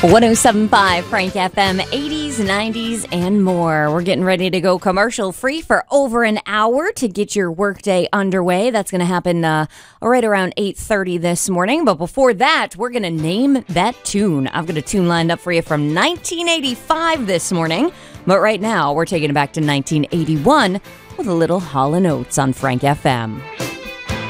1075 Frank FM, 80s, 90s, and more. We're getting ready to go commercial free for over an hour to get your workday underway. That's going to happen right around 8:30 this morning. But before that, we're going to name that tune. I've got a tune lined up for you from 1985 this morning. But right now, we're taking it back to 1981 with a little Hall & Oates on Frank FM.